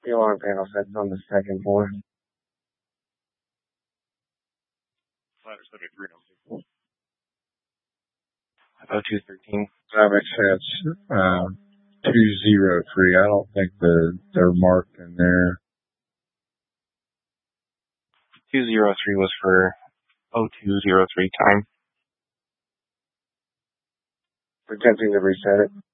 The alarm panel sets on the second floor. Ladder 73, no. 0213. That makes sense. 203. I don't think they're marked in there. 203 was for 0203 time. We're attempting to reset it.